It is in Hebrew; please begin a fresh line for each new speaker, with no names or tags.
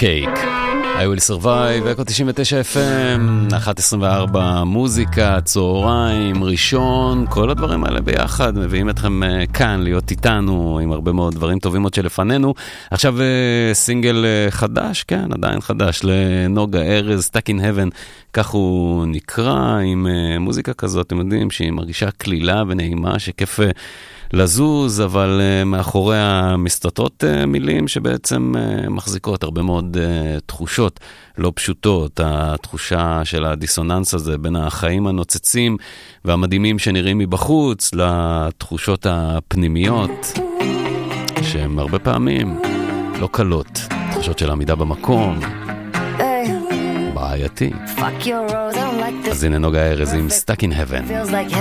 Cake. I will survive, אקו 99 FM, 1:24, מוזיקה, צהריים, ראשון, כל הדברים האלה ביחד, מביאים אתכם כאן להיות איתנו עם הרבה מאוד דברים טובים עוד שלפנינו. עכשיו סינגל חדש, כן, עדיין חדש, לנוגה ארז, Stuck in Heaven, כך הוא נקרא, עם מוזיקה כזאת, אתם יודעים, שהיא מרגישה כלילה ונעימה, שכיף לזוז, אבל מאחורי המסתתרות מילים שבעצם מחזיקות הרבה מאוד תחושות לא פשוטות, התחושה של הדיסוננס הזה בין החיים הנוצצים והמדהימים שנראים מבחוץ לתחושות הפנימיות שהן הרבה פעמים לא קלות, תחושות של עמידה במקום, בעייתי. אז הנה נוגה ארז עם Stuck in Heaven.